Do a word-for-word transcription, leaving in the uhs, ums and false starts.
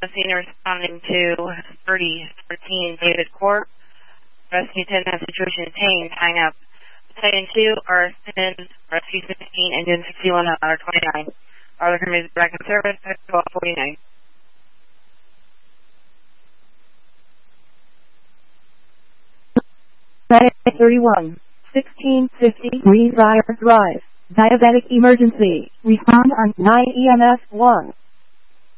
scene responding to thirty fourteen David Court. Rescue ten has situation obtained. Hang up. Titan two, R S ten, Rescue sixteen, Engine sixty-one, Honor twenty-nine. Other committees back in service, twelve forty-nine. thirty-one, sixteen fifty, Greenbrier Drive. Diabetic emergency. Respond on nine E M S one.